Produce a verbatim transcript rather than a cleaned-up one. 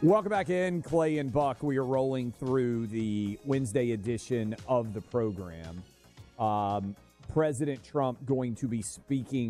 Welcome back in, Clay and Buck. We are rolling through the Wednesday edition of the program. Um, President Trump going to be speaking